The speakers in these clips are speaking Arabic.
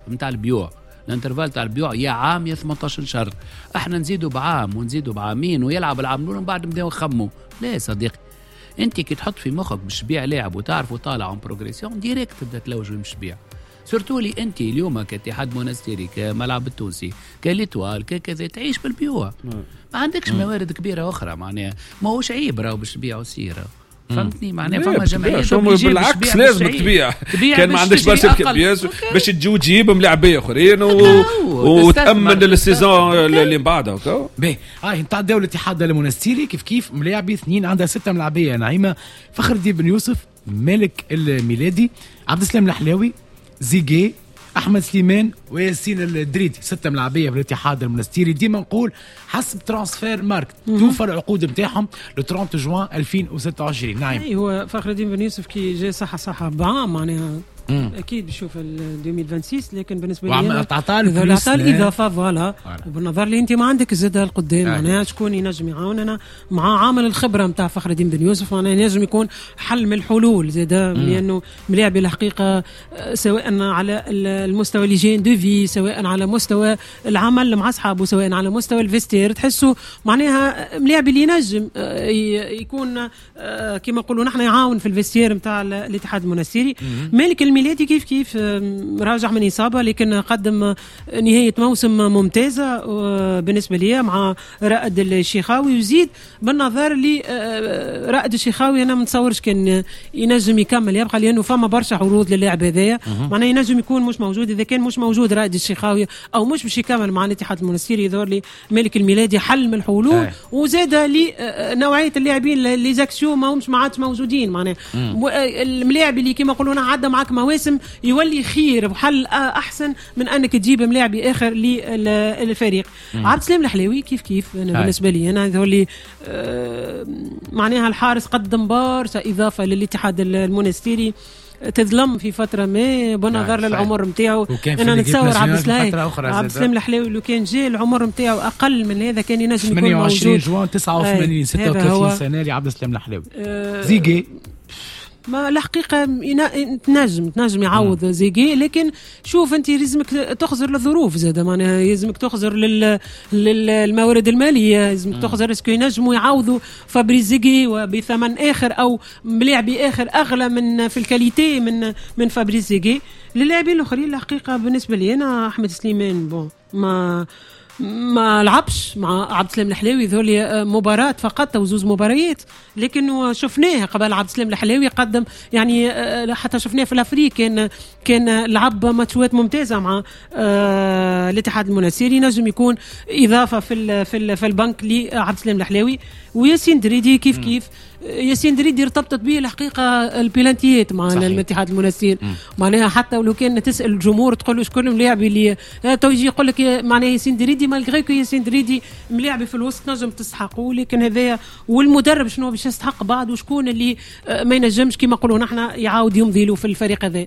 نتاع البيوع. الانترفال تاع البيوع يا عام يا 18 شهر، احنا نزيدوا بعام ونزيدوا بعامين ويلعب العام الاول بعد نبداو نخموا. لا صديقي، انت كي تحط في مخك باش تبيع لاعب وتعرف طالع اون بروغريسيون ديريكت تبدا تلوج باش تبيع. سورتو لي انت اليوم كاتحاد منستيري كملعب التونسي كاليتوال كذا تعيش بالبيوع، ما عندكش موارد كبيره اخرى معناها. ما هوش عيب راهو باش تبيع وسيره، فهمتني معناها. فما جمعيات بالعكس لازم تبيع كان ما عندكش برشا كبياس باش تجيب ملاعبيه اخرين وتامن السيزون اللي بعدها. باهي نتاع الدوله الاتحاد المنستيري كيف ملاعبي اثنين عندها 6 ملاعبيه: نعيمه، فخر الدين بن يوسف، مالك الميلادي، عبد السلام الحلاوي، زيجي، احمد سليمان وياسين الدريدي. 6 ملاعبيه في الاتحاد المنستيري. ديما نقول حسب ترانسفير ماركت توفى العقود نتاعهم ل 30 جوان 2026. نعم هو فخر الدين بن يوسف كي جاي صح بعام معناها اكيد بشوف 2026، لكن بالنسبه لي تعطى الاضافه فوالا. وبالنظر لي انت ما عندك زاد القدام معناها شكون ينجم يعاوننا مع عامل الخبره نتاع فخر الدين بن يوسف معناها ينجم يكون حل من الحلول زاد، لانه ملاعب الحقيقه سواء على المستوى اللي جين دو في، سواء على مستوى العمل مع اصحابه، سواء على مستوى الفيستير، تحسوا معناها ملاعب اللي ينجم يكون كما نقولوا نحن يعاون في الفيستير نتاع الاتحاد المنستيري. مالك الميلادي كيف راجع من إصابة، لكن قدم نهاية موسم ممتازة بالنسبة لي مع رائد الشيخاوي. ويزيد بالنظر لي رائد الشيخاوي أنا متصورش كان ينجم يكمل يبقى، لأنه فما برشا عروض للاعب هذايا معناه ينجم يكون مش موجود. إذا كان مش موجود رائد الشيخاوي أو مش باش يكمل مع الاتحاد المنستيري يظهر لي مالك الميلادي حل من الحلول. وزاد لي نوعية اللاعبين اللي زاكسيو ما همش ما عادش موجودين معناه الملاعب اللي كما قلنا عدى معك مواسم يولي خير وحل احسن من انك تجيب ملاعب اخر للفريق. عبد السلام الحلاوي كيف انا بالنسبه لي انا يقول معناها الحارس قدم برشا اضافه للاتحاد المنستيري، تظلم في فتره ما بنظر للعمر نتاعو. انا نتصور عبد السلام الحلاوي لو كان جاء العمر نتاعو اقل من هذا كان ينجم يكون موجود. 28 جوان 89 36 سنه لعبد السلام الحلاوي. زيجي ما الحقيقة تنجم يعوض زيجي، لكن شوف انت لازمك تخزر للظروف زاد معناها لازمك تخزر للموارد المالية، لازمك تخزر اسكو ينجموا يعوضوا فابريز زيجي وبثمن اخر او بلاعبي اخر اغلى من في الكاليتي من فابريز زيجي. للاعبين الاخرين الحقيقة بالنسبة لي انا احمد سليمان ما لعبش مع عبد السلام الحلاوي، ذولي مباراة فقط أو زوز مباريات، لكن شفناه قبل عبد السلام الحلاوي قدم يعني حتى شفناه في الأفريق كان لعب ماتشات ممتازة مع الاتحاد المنستيري. نجم يكون إضافة في البنك لعبد السلام الحلاوي. وياسين دريدي كيف ياسين دريدي ارتبطت به الحقيقة البيلانتيات مع الاتحاد المنستيري معناها. حتى ولو كان تسأل الجمهور تقول له شكون ملاعب اللي توجي يقول لك معناها ياسين دريدي، مالغري كو ياسين دريدي ملاعب في الوسط نجم تستحقوا، لكن هذايا والمدرب شنو باش يستحق بعد وشكون اللي ما ينجمش كما نقولوا نحن يعاود يمضي له في الفريق هذا.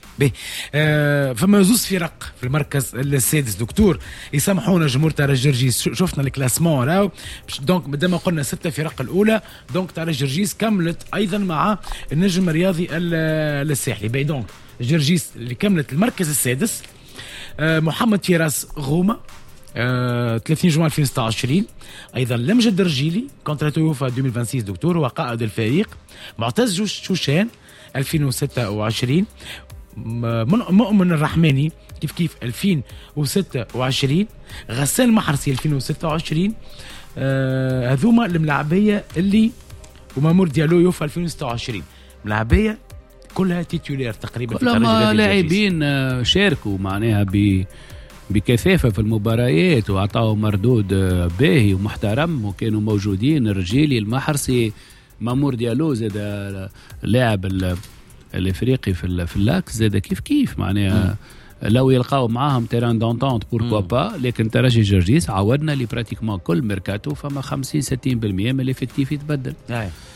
فما زوز فرق في المركز السادس دكتور يسامحونا جمهور ترى جرجيس. شفنا الكلاسمون راهو دونك مادام قلنا 6 فرق الاولى دونك ترى جرجيس كملت ايضا مع النجم الرياضي الساحلي. دونك جرجيس اللي كملت المركز السادس، محمد فراس غومة 30 جوان 2026. ايضا لمجد الرجيلي كونتراتو يوفا 2026 دكتور هو قائد الفريق. معتز شوشان 2026. مؤمن الرحماني كيف 2026. غسان محرسي 2026. هذوما الملاعبيه اللي ومامور ديالو يوفا 2026 ملاعبيه كلها تيتولير تقريبا. كلهم لاعبين شاركوا معناها بكثافة في المباريات وعطاوا مردود باهي ومحترم وكانوا موجودين. الرجيلي المحرسي مامور ديالو زاد لاعب الافريقي في اللاكس زاد كيف معناها لو يلقاو معاهم تيران دونتونت بوركوا با. لكن ترجي جرجيس عودنا لي براتيكمون كل ميركاتو فما 50-60% من الافكتيف يتبدل.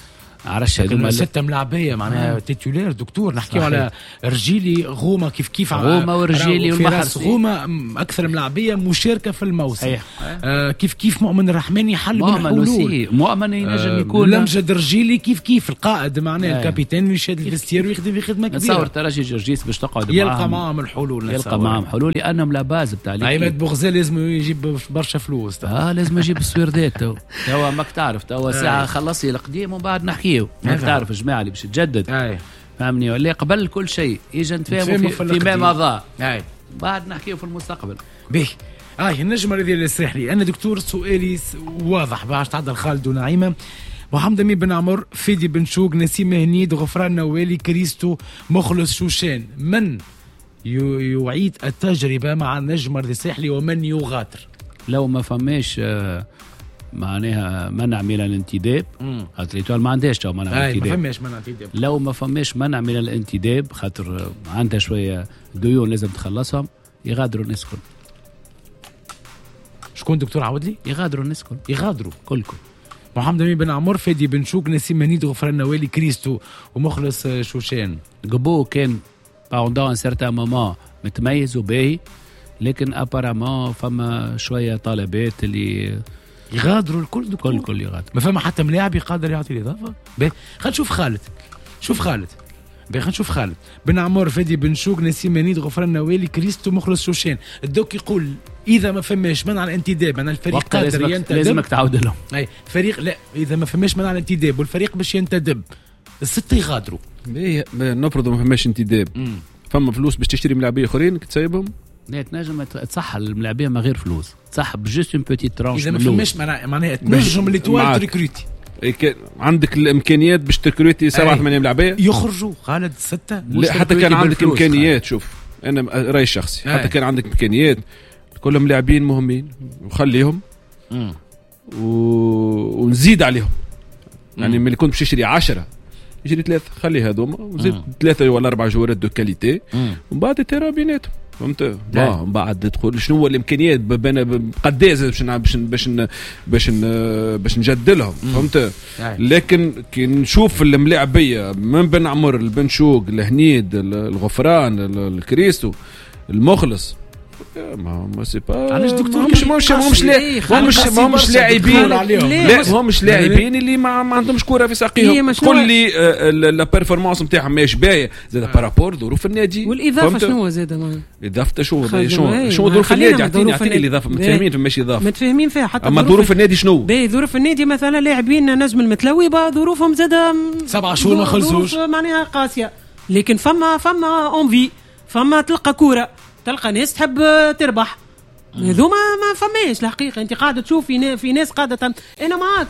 عرش هذوما 6 ملاعبيه معناها تيتولير دكتور. نحكيو على رجيلي غوما كيف غوما ورجيلي والمحرس غوما اكثر ملاعبيه مشاركه في الموسم. كيف مؤمن الرحماني حل من الحلول. مؤمن ينجم يكون لمجد رجيلي كيف القائد معناها الكابيتان يشهد الفستير ويخدم خدمه كبيره. نتصور ترجي جورجيس باش تقعد يلقى معهم الحلول. يلقى معهم حلول لانهم لا باز بتاع عماد بوغزال لازم يجيب برشا فلوس. لازم يجيب السويردات. توا ماك تعرف توا ساعه خلصي القديم ومن بعد نحكيو. ماك تعرف الجماعه اللي باش تجدد فهمني ولا قبل كل شيء يجي نتفاهموا فيما مضى بعد نحكيو في المستقبل. به النجمه الذي يسرح لي انا دكتور سؤالي واضح باش تعدل خالد ونعيمه محمد أمين بن عمر فيدي بن شوق نسيم هنيد غفران نوالي كريستو مخلص شوشان. من يعيد التجربة مع النجم الذي ساحلي ومن يغادر؟ لو ما فماش معناها منع من الانتداب خاطر ما عندهاش منع من الانتداب. ما فماش منع انتداب. لو ما فماش منع من الانتداب خاطر عندها شوية ديون لازم تخلصهم يغادروا الناس كل. شكون دكتور عاود لي؟ يغادروا الناس كل. يغادروا كلكم. محمد أمين بن عمر فادي بن شوق نسيم هنيد غفران نوالي كريستو ومخلص شوشان. قبو كان باوندون سيرتان مومون متميز وباهي لكن ابارامون فما شويه طلبات اللي يغادروا الكل يغادر. ما فما حتى ملاعب قادر يعطي الاضافه. خلينا نشوف خالد. خلينا نشوف خالد بن عمر فادي بن شوق نسيم هنيد غفران نوالي كريستو مخلص شوشان. الدوك يقول اذا ما فماش منع الانتداب انا الفريق قادر ينتدب. لازمك تعود لهم. فريق لا اذا ما فماش منع الانتداب والفريق باش ينتدب الستة يغادروا. نفرض ما فماش انتداب فما فلوس باش تشتري ملاعبيه اخرين تسيبهم. لا تنجم تصح الملاعبيه من غير فلوس تصح بجوست اون بوتيت ترانش. اذا ما فماش معناها تنجم اللي توالي تريكروتي عندك الامكانيات باش تريكروتي 7 8 ملاعبيه يخرجوا خالد 6. لا حتى كان عندك امكانيات شوف انا رايي شخصي حتى كان عندك امكانيات كلهم لاعبين مهمين وخليهم ونزيد عليهم. يعني من اللي كنت باش تشتري 10 يجري 3 خلي هذوما وزيد 3 ولا 4 جوارات دو كاليتي ومن بعد ترى بيناتهم فهمت. من بعد تدخل شنو هو الامكانيات قداش باش نجدلهم فهمت. لكن كي نشوف الملاعبيه من بن عمر البن شوق الهنيد الغفران الكريستو المخلص ما سي با علاش دكتور مش لاعبين. لا مش لاعبين اللي ما عندهمش كره في ساقيهم. قول لي لا بيرفورمانس نتاعهم ماهيش باهيه زاد بارابور ظروف النادي. والاضافه شنو زاد اضافته شو ظروف النادي؟ اعطيني الاضافه متفاهمين ماشي اضافه متفاهمين فيها حتى. اما ظروف النادي شنو؟ ظروف النادي مثلا لاعبين نجم المتلوي ظروفهم زاد 7 شهور ما خلصوش معناها قاسيه. لكن فما اونفي فما تلقى كوره تلقى ناس تحب تربح. هذوما ما فماش الحقيقه. انت قاعده تشوف في ناس قاعده انا معاك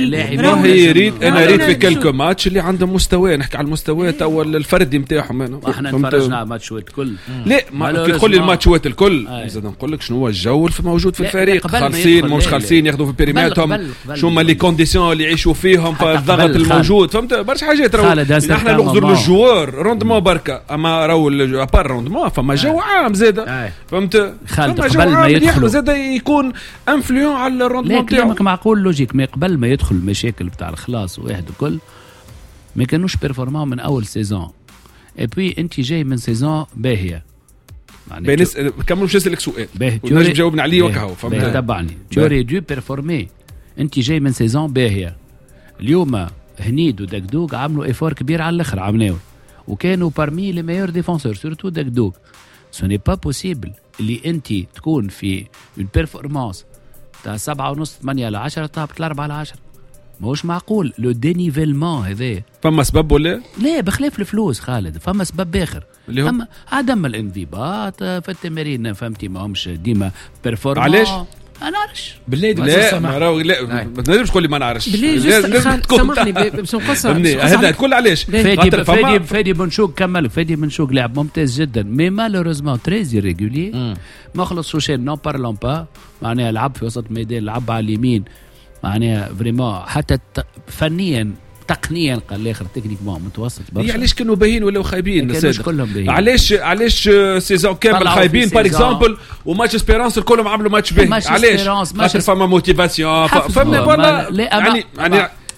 هي ريت في كلكو ماتش اللي عندهم مستوى. نحكي على المستوى توا الفردي نتاعهم. احنا تفرجنا على ماتشات الكل. لا ما تقول لي الماتشات الكل زاد نقول لك شنو هو الجو موجود في الفريق. خالصين مش خالصين ياخذوا في بيريماتهم شو هما لي كونديسيون اللي يعيشوا فيهم فالضغط الموجود فهمت. برشا حاجات احنا نغزر للجوار روندمون بركه اما راهو ابار روندمون فما جو عام زاد فهمت. قبل ما يدخل زاد يكون انفليون على الروندمون تاعو. لكن معقول لوجيك ما قبل ما يدخل المشاكل بتاع الخلاص واحد وكل ما كانوش بيرفورمون من اول سيزون. اي بي انت جاي من سيزون باهيه يعني كمل مش نسالك سؤال ونجم جاوبنا عليه وكهو فهمت. تبعني توري دو بيرفورمي. انت جاي من سيزون باهيه اليوم هنيد ودقدوق عملوا ايفور كبير على الاخر عملوا وكانوا بارمي لي ميور ديفونسور سورتو دقدوق. سو ني با بوسيبل اللي انت تكون في اون بيرفورمانس تاع 7.5 8 ل 10 تهبط ل 4 ل 10. ماهوش معقول لو دينيفيلمون هذا. فما سبب ولا لا؟ بخلاف الفلوس خالد فما سبب اخر اما عدم الانضباط في التمارين فهمتي ماهمش ديما بيرفورمانس. علاش؟ انا نعرفش بالله لا ما تقدرش تقول لي ما نعرفش. لازم سامحني باش نقصر هذا الكل. علاش فادي بن شوق كمل. فادي بن شوق لاعب ممتاز جدا مي مالوريزمون تريز ريغولي. ما خلص شوشين نو بارلون با معناها لعب في وسط ميدان لعب على اليمين معناها فريمون حتى فنيا تقنيا قال الاخر تكنيكمون متوسط برشا. علاش كانوا باهين ولا خايبين؟ كلهم باهين. علاش سيزون كامل خايبين بار اكزامبل وماتش اسبيرانس الكلهم عملوا ماتش باهي. علاش؟ خاطر فما موتيفاسيون فما يعني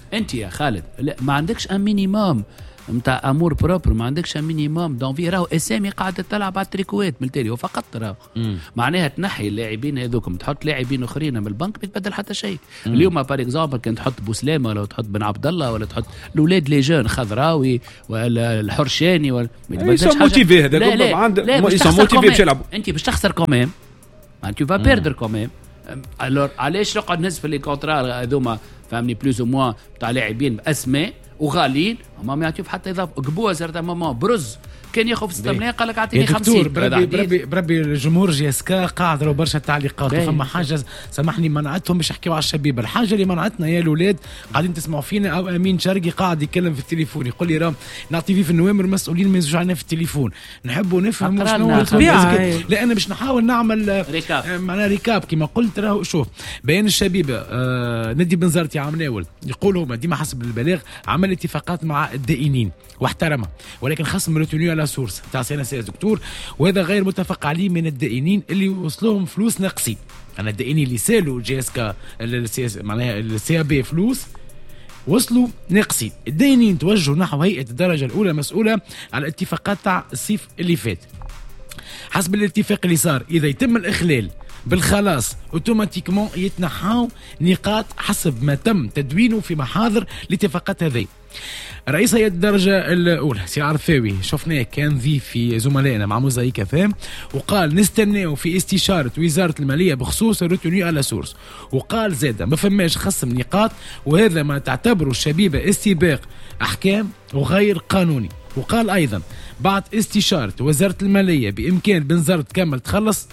انت يا خالد ما عندكش ان مينيموم نتاع امور بروبر، ما عندكش مينيموم دونفي. راهو اسامي قاعده تلعب على التريكوات من التالي فقط. راهو معناها تنحي اللاعبين هذوكم تحط لاعبين اخرين من البنك ما يتبدل حتى شيء. اليوم بار اكزومبل كان تحط بوسلامه ولا تحط بن عبد الله ولا تحط الاولاد لي جون خضراوي ولا الحرشاني ولا ما يتبدلش حاجه. موتيفي هذاك عندهم موتيفي باش يلعبوا. انت باش تخسر كوميم، انت با بيردر كوميم. الور علاش نقعد نهز في لي كونترا هذوما فهمني بلوز او موان تاع لاعبين باسماء وغاليين هما ما يعطيو حتى اضافه. قبوه صارت ماما برز كان ياخذ 6 ملايين قال لك اعطيني 50. بربي الجمهور جيسكا قاعد له برشا تعليقات. فما حاجه سامحني منعتهم باش يحكيوا على الشبيبه. الحاجه اللي منعتنا يا الاولاد قاعدين تسمعوا فينا او امين شرقي قاعد يتكلم في التليفون يقول لي راه نعطي فيه في النوامر المسؤولين ما يزوجوا علينا في التليفون. نحبوا نفهم شنو لان باش نحاول نعمل معناها ريكاب كما قلت. راهو شوف بيان الشبيبه ندي بنزرتي عمناول يقولوا هما ديما حسب البلاغ عمل اتفاقات مع الدائنين واحترمها، ولكن خصم ريتونيو على سورس تاع سي ان اس دكتور، وهذا غير متفق عليه من الدائنين اللي وصلوهم فلوس ناقصين. انا الدائنين اللي سالوا جي اس كا معناها السي بي فلوس وصلوا ناقصين. الدائنين توجهوا نحو هيئه الدرجه الاولى مسؤوله على الاتفاقات تاع الصيف اللي فات. حسب الاتفاق اللي صار اذا يتم الاخلال بالخلاص اوتوماتيكمون يتنحاو نقاط حسب ما تم تدوينه في محاضر الاتفاقات هذه. رئيس هيئة الدرجة الأولى سي عرفاوي شفناه كان ذي في زملائنا مع موزايك فهم، وقال نستناو في استشارة وزارة المالية بخصوص الروتوني على سورس، وقال زادة ما فماش خصم نقاط وهذا ما تعتبره الشبيبة استباق أحكام وغير قانوني. وقال أيضا بعد استشارة وزارة المالية بإمكان بنزرت تكمل تخلص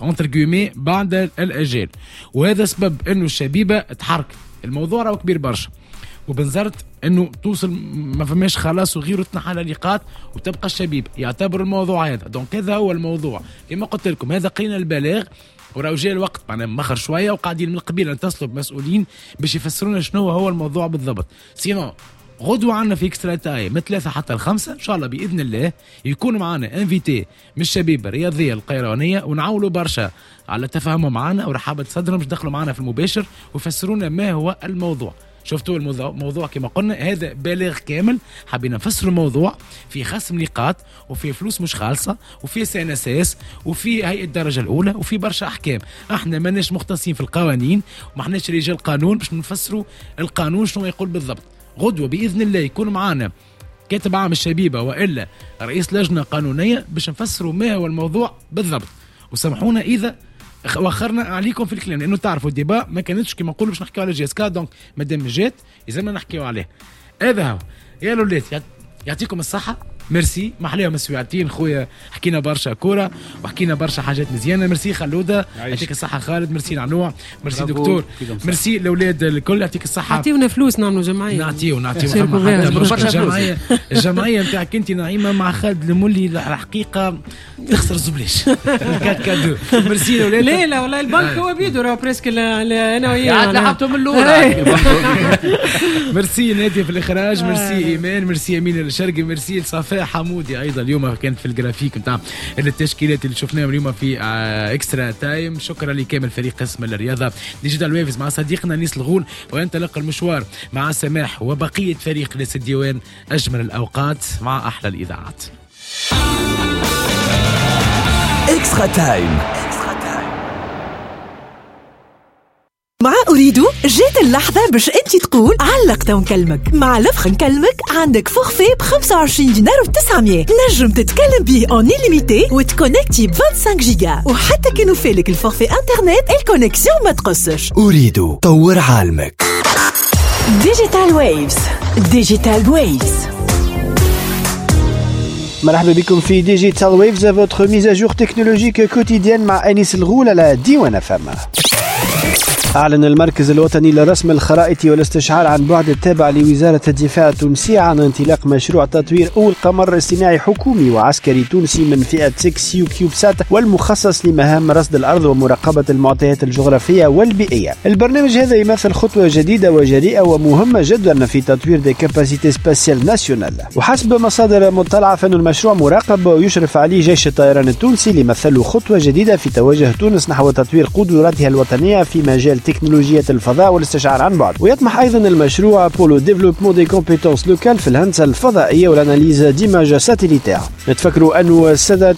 بعد الأجال، وهذا سبب أنه الشبيبة تحرك. الموضوع راهو كبير برشا وبنزرت انه توصل ما فماش خلاص وغيره تنحى على نقاط وتبقى الشبيبه يعتبر الموضوع هذا. دونك هذا هو الموضوع كما قلت لكم. هذا قينا البلاغ وراه جاء الوقت معنا مخر شويه وقاعدين من قبيل نتصلوا بمسؤولين باش يفسرونا شنو هو الموضوع بالضبط. سينو غدوة عنا في اكسترا تايم من 3 حتى 5 ان شاء الله باذن الله يكون معنا انفيتي من الشبيبه الرياضيه القيروانيه ونعولوا برشا على تفاهمهم معنا ورحابه صدرهم باش يدخلوا معنا في المباشر ويفسرونا ما هو الموضوع. شفتوا الموضوع كما قلنا هذا بالغ كامل حابين نفسر الموضوع في خصم نقاط وفي فلوس مش خالصه وفي سي ان اس وفي هيئه الدرجه الاولى وفي برشا احكام. احنا ماناش مختصين في القوانين وما احناش رجال قانون باش نفسروا القانون شنو يقول بالضبط. غدوه باذن الله يكون معنا كاتب عام الشبيبه والا رئيس لجنه قانونيه باش نفسروا ما هو الموضوع بالضبط. وسامحونا اذا واخرنا عليكم في الكلام لانه تعرفوا الديبا ما كانتش كما نقولوا باش نحكيو على جي اس كا. دونك مادام جات لازمنا نحكيو عليه. هذا هو يا الاولاد يعطيكم الصحه. ميرسي محلاهم السويعتين خويا حكينا برشا كوره وحكينا برشا حاجات مزيانه. ميرسي خلوده يعطيك الصحه خالد. ميرسي نعنوع. ميرسي دكتور. ميرسي الاولاد الكل يعطيك الصحه. اعطيونا فلوس نعملوا جمعيه. نعطيو الجمعيه نتاعك انت نعيمه مع خالد المولي الحقيقه تخسر الزبلاش. كادو. ميرسي الاولاد. لا والله البنك هو بيدو راه بريسك انا وياه لعبتهم الاولى. ميرسي نادي في الاخراج. ميرسي ايمان. ميرسي امين الشرقي. ميرسي صفاء حمودي ايضا اليوم كانت في الجرافيك نتاع التشكيلات اللي شفناهم اليوم في اكسترا تايم. شكرا لكامل فريق قسم الرياضه ديجيتال ويفز مع صديقنا نيس الغول وينطلق المشوار مع سماح وبقيه فريق ناس الديوان. اجمل الاوقات مع احلى الاذاعات. اكسترا تايم مع أريدو. جات اللحظة باش انت تقول علقت ونكلمك. مع لفخ نكلمك عندك فورفي ب25 دينار و900 نجم تتكلم بيه اون إليميتي وتكونكتي ب 25 جيجا وحتى كانوا فالك الفورفي انترنت الكونكسيون ما تقصش. أريدو طور عالمك. ديجيتال ويفز. ديجيتال ويفز. مرحبا بكم في ديجيتال ويفز votre mise à jour technologique quotidienne مع أنيس الغول على ديوان FM. أعلن المركز الوطني لرسم الخرائط والاستشعار عن بعد التابع لوزارة الدفاع التونسية عن انطلاق مشروع تطوير أول قمر اصطناعي حكومي وعسكري تونسي من فئة 6 يو كيوب سات والمخصص لمهام رصد الأرض ومراقبة المعطيات الجغرافية والبيئية. البرنامج هذا يمثل خطوة جديدة وجريئة ومهمة جدا في تطوير دي كاباسيتي سباسيال ناسيونال. وحسب مصادر مطلعة فإن المشروع مراقب ويشرف عليه جيش الطيران التونسي ليمثل خطوة جديدة في توجه تونس نحو تطوير قدراتها الوطنية في مجال تكنولوجيا الفضاء والاستشعار عن بعد. ويطمح أيضا المشروع بولو ديفلوبمون دي كومبيتونس لوكال في الهندسة الفضائية والأناليز ديماج ساتيليتير. نتفكروا أنه سنة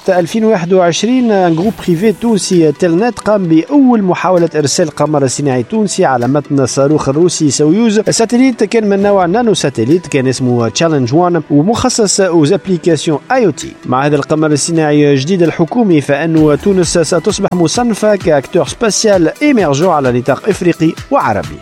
2021 جروب بريفي تونسي تيلنت قام بأول محاولة إرسال قمر صناعي تونسي على متن الصاروخ الروسي سويوز. الساتيليت كان من نوع نانو ساتيليت، كان اسمه تشالنج 1 ومخصص aux applications IoT. مع هذا القمر الصناعي الجديد الحكومي فإنه تونس ستصبح مصنفة كأكتور سباسيال إيميرجون على نطاق إفريقي وعربي.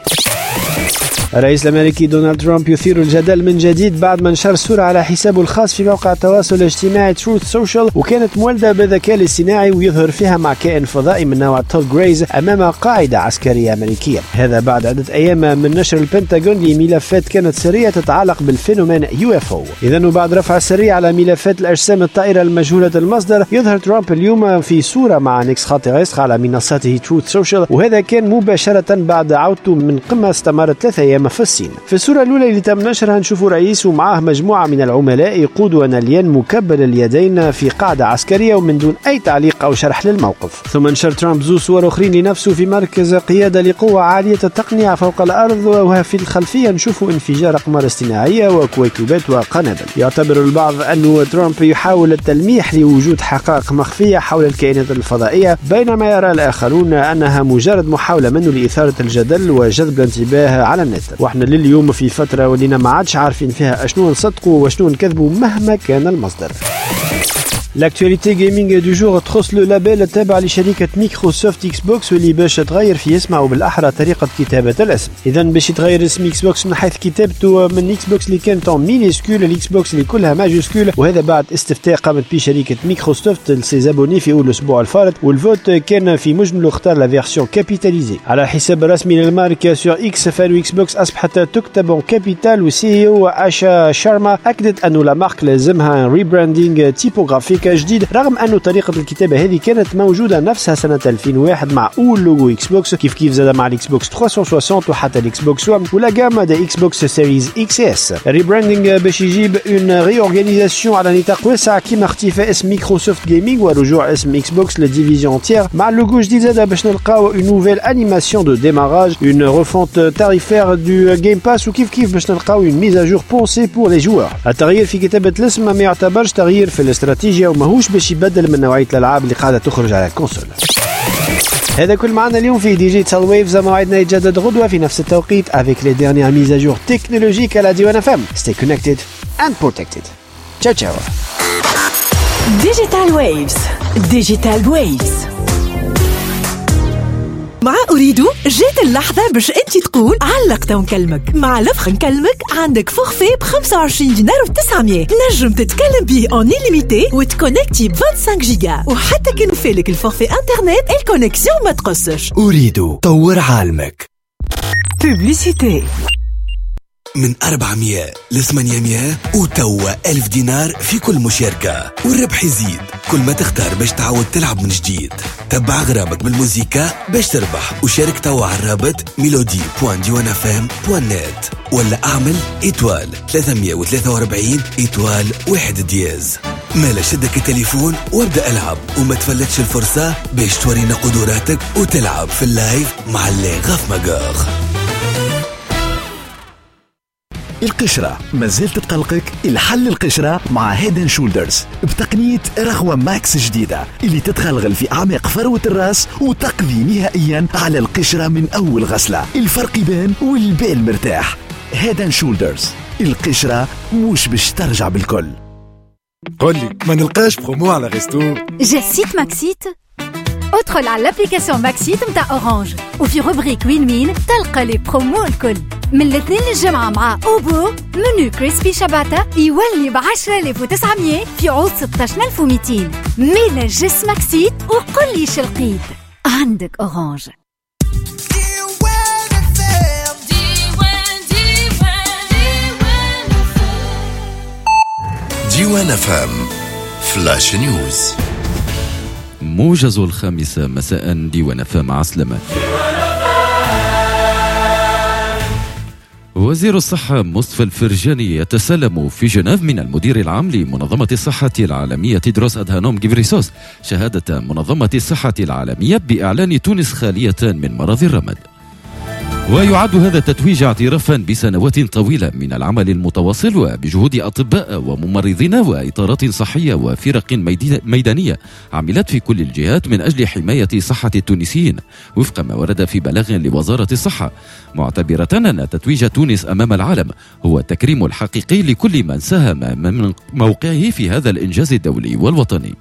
الرئيس الأمريكي دونالد ترامب يثير الجدل من جديد بعد ما نشر صورة على حسابه الخاص في موقع التواصل الاجتماعي تروث سوشيال، وكانت مولدة بالذكاء الاصطناعي ويظهر فيها مع كائن فضائي من نوع توب جريز أمام قاعدة عسكرية أمريكية. هذا بعد عدة أيام من نشر البنتاغون لملفات كانت سرية تتعلق بالفينومين UFO. إذن وبعد رفع السرية على ملفات الأجسام الطائرة المجهولة المصدر، يظهر ترامب اليوم في صورة مع نيكس خاطئ على منصته تروث سوشيال، وهذا كان مباشرة بعد عودته من قمة استمرت 3 أيام في الصين. في الصورة الأولى اللي تم نشرها نشوفوا رئيس ومعه مجموعة من العملاء يقودون الين مكبل اليدين في قاعدة عسكرية ومن دون أي تعليق أو شرح للموقف. ثم نشر ترامب 2 صور أخرين لنفسه في مركز قيادة لقوة عالية التقنية فوق الأرض، وفي الخلفية نشوفوا انفجار أقمار اصطناعية وكويكبات وقنابل. يعتبر البعض أن ترامب يحاول التلميح لوجود حقائق مخفية حول الكائنات الفضائية، بينما يرى الآخرون أنها مجرد محاولة منه لإثارة الجدل وجذب الانتباه على النت. واحنا لليوم في فترة ولينا ما عادش عارفين فيها اشنو نصدقوا واشنو نكذبوا مهما كان المصدر. لاكتواليتي جيمنج دو جور تخص لو لابيل التابع لشركة مايكروسوفت اكس بوكس واللي باش تغير في اسمه وبالاحرى طريقة كتابة الاسم. اذا باش يتغير اسم اكس بوكس من حيث كتابته من اكس بوكس اللي كانت مينيسكول الاكس بوكس اللي كلها ماجوسكول، وهذا بعد استفتاء قامت به شركة مايكروسوفت لسيزابوني في اول الاسبوع الفارط، والفوت كان في مجمله اختار لا فيرسيون كابيتاليزي. على الحساب الرسمي للماركة سور اكس فالو اكس بوكس اصبحت تكتب كابيتال، وسي او آشا شارما اكدت انه لا مارك لازمها ريبراندينغ تيبوغرافيك جديد، رغم أنه طريقة الكتابة هذه كانت موجودة نفسها سنة 2001 مع أول لوجو إكس بوكس، كيف زاد مع الإكس بوكس 360 وحتى الإكس بوكس 1 ولا جاما دا إكس بوكس سيريز إكس إس. الريبراندينغ باش يجيب اون ريورغانيزاسيون على نطاق واسع كيما اختفاء اسم مايكروسوفت جيمنج ورجوع اسم إكس بوكس لديفيزيون تير، مع اللوجو جديد زاد باش نلقاو اون نوفيل انيماسيون دو ديماراج، اون ريفونت تاريفير دو جيم باس، وكيف باش نلقاو اون ميزاجور بونسي بور لي جوار. التغيير في كتابة الاسم ما يعتبرش تغيير في الاستراتيجية وماهوش باش يبدل من نوعية الألعاب اللي قاعدة تخرج على الكونسول. هذا كل معنا اليوم في ديجيتال ويفز، موعدنا يتجدد غدوة في نفس التوقيت avec les dernières mises à jour technologiques à la Diwan FM. Stay connected and protected. Ciao ciao. Digital Waves. Digital Waves. مع أريدو جات اللحظة باش أنت تقول علقت ونكلمك. مع لفخ نكلمك عندك فورفي ب25 دينار و900 نجم تتكلم بيه اون إليميتي وتكونكتي ب 25 جيجا، وحتى كي نفيلك الفورفي انترنت الكونكسيون ما تقصش. أريدو طور عالمك. بوبليسيتي من 400 ل 800 وتوا 1000 دينار في كل مشاركة، والربح يزيد كل ما تختار باش تعود تلعب من جديد. تبع غرامك بالموسيقى باش تربح، وشارك توا على الرابط melody.diwanfm.net ولا اعمل إيتوال 343 إيتوال 1 دياز. مالا شدك التليفون وابدأ العب وما تفلتش الفرصة باش تورينا قدراتك وتلعب في اللايف مع اللي غاف مقاخ. القشرة ما زالت تقلقك؟ الحل القشرة مع هيدن شولدرز بتقنية رغوة ماكس جديدة اللي تتغلغل في أعماق فروة الرأس وتقضي نهائيا على القشرة من أول غسلة. الفرق يبان والبال مرتاح. هيدن شولدرز، القشرة مش باش ترجع بالكل. قولي ما نلقاش برومو على ريستو. جسيت ماكسيت ادخل على الابليكاسيون ماكسيت متاع اورانج وفي روبريك وين مين تلقى لي برومو الكل. من الاثنين للجمعة مع اوبو منو كريسبي شباتا يولي ب10,900 في عوض 16,200. ميلا جس ماكسيت وقل لي شلقيت عندك اورانج. ديوان فام فلاش نيوز. موجز 5 مساء ديوان فام عسلمة. وزير الصحة مصطفى الفرجاني يتسلم في جنيف من المدير العام لمنظمة الصحة العالمية تيدروس أدهانوم غيبريسوس شهادة منظمة الصحة العالمية بإعلان تونس خالية من مرض الرمد. ويعد هذا التتويج اعترافا بسنوات طويلة من العمل المتواصل وبجهود أطباء وممرضين وإطارات صحية وفرق ميدانية عملت في كل الجهات من أجل حماية صحة التونسيين وفق ما ورد في بلاغ لوزارة الصحة، معتبرة أن تتويج تونس أمام العالم هو التكريم الحقيقي لكل من ساهم من موقعه في هذا الإنجاز الدولي والوطني.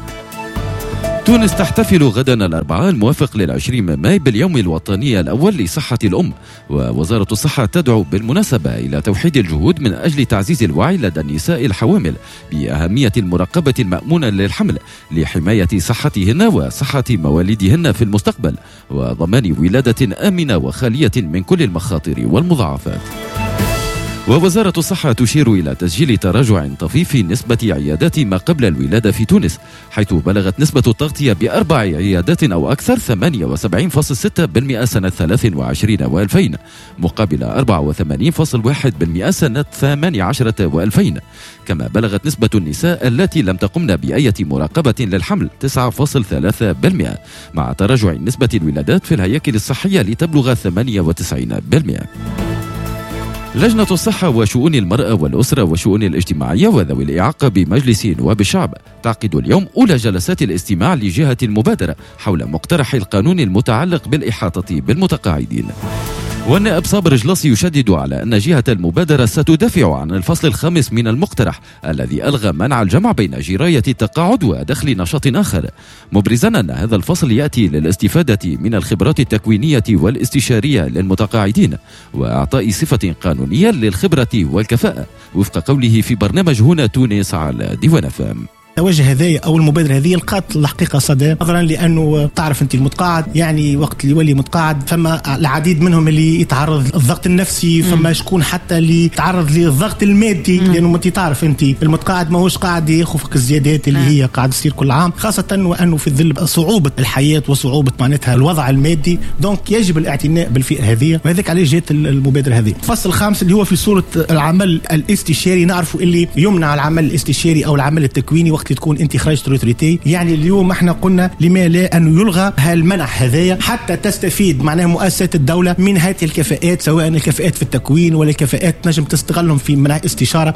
تونس تحتفل غدا الأربعاء الموافق لل20 ماي باليوم الوطني الأول لصحة الأم، ووزارة الصحة تدعو بالمناسبة إلى توحيد الجهود من أجل تعزيز الوعي لدى النساء الحوامل بأهمية المراقبة المأمونة للحمل لحماية صحتهن وصحة مواليدهن في المستقبل وضمان ولادة آمنة وخالية من كل المخاطر والمضاعفات. ووزارة الصحة تشير إلى تسجيل تراجع طفيف في نسبة عيادات ما قبل الولادة في تونس، حيث بلغت نسبة التغطية ب4 عيادات أو أكثر 78.6% سنة 23 و2000 مقابل 84.1% سنة 18 و2000. كما بلغت نسبة النساء التي لم تقمن بأي مراقبة للحمل 9.3% مع تراجع نسبة الولادات في الهياكل الصحية لتبلغ 98%. لجنة الصحة وشؤون المرأة والأسرة وشؤون الاجتماعية وذوي الإعاقة بمجلس نواب الشعب تعقد اليوم أولى جلسات الاستماع لجهة المبادرة حول مقترح القانون المتعلق بالإحاطة بالمتقاعدين. والنائب صابر جلاصي يشدد على أن جهة المبادرة ستدافع عن الفصل الخامس من المقترح الذي ألغى منع الجمع بين جراية التقاعد ودخل نشاط آخر، مبرزا أن هذا الفصل يأتي للاستفادة من الخبرات التكوينية والاستشارية للمتقاعدين وإعطاء صفة قانونية للخبرة والكفاءة وفق قوله في برنامج هنا تونس على ديوان FM. التوجه هذايا او المبادره هذه لقات الحقيقه صدى، نظرا لانه تعرف انت المتقاعد يعني وقت اللي يولي متقاعد فما العديد منهم اللي يتعرض للضغط النفسي، فما شكون حتى اللي يتعرض للضغط المادي، لانه انت تعرف انت المتقاعد ماهوش قاعد ياخذ الزيادات اللي هي قاعد تصير كل عام، خاصه وانه في ظل صعوبه الحياه وصعوبه معناتها الوضع المادي، دونك يجب الاعتناء بالفئه هذه، وهذاك عليه جات المبادره هذه. الفصل الخامس اللي هو في صوره العمل الاستشاري، نعرفوا اللي يمنع العمل الاستشاري او العمل التكويني وقت تكون انت خرجت روتريتي، يعني اليوم احنا قلنا لما لا انه يلغى هالمنع هذايا حتى تستفيد معناها مؤسسات الدوله من هذه الكفاءات، سواء الكفاءات في التكوين ولا الكفاءات نجم تستغلهم في منع استشاره.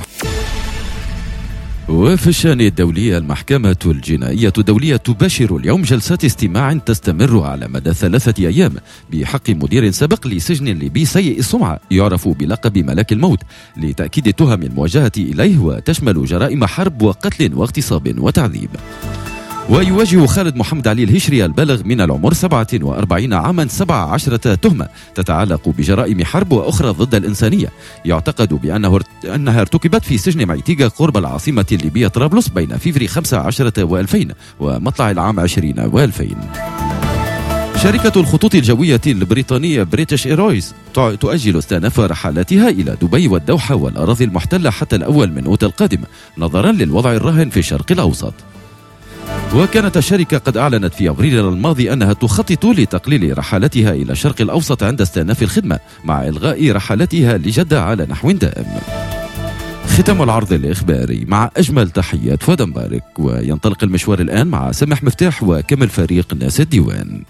وفي الشأن الدولي، المحكمة الجنائية الدولية تباشر اليوم جلسات استماع تستمر على مدى 3 أيام بحق مدير سابق لسجن ليبي سيء السمعة يعرف بلقب ملك الموت لتأكيد التهم الموجهة إليه، وتشمل جرائم حرب وقتل واغتصاب وتعذيب. ويواجه خالد محمد علي الهشري البالغ من العمر 47 عاما 17 تهمة تتعلق بجرائم حرب وأخرى ضد الإنسانية يعتقد بأنها ارتكبت في سجن معيتيغا قرب العاصمة الليبية طرابلس بين فيفري 15 و2000 ومطلع العام 20 و2000. شركة الخطوط الجوية البريطانية بريتش إيرويز تؤجل استئناف رحلاتها إلى دبي والدوحة والأراضي المحتلة حتى الأول من أوت القادم نظرا للوضع الراهن في الشرق الأوسط. وكانت الشركة قد أعلنت في أبريل الماضي أنها تخطط لتقليل رحلاتها إلى الشرق الأوسط عند استئناف الخدمة مع إلغاء رحلاتها لجدة على نحو دائم. ختام العرض الإخباري مع أجمل تحيات فؤاد مبارك، وينطلق المشوار الآن مع سامح مفتاح وكمل فريق ناس الديوان.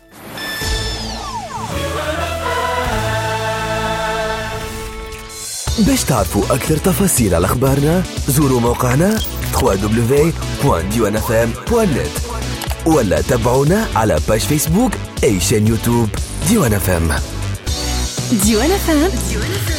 باش تعرفوا أكثر تفاصيل على أخبارنا زوروا موقعنا www.diwanfm.net ولا تابعونا على باج فيسبوك أي شان يوتيوب ديوان FM. ديوان FM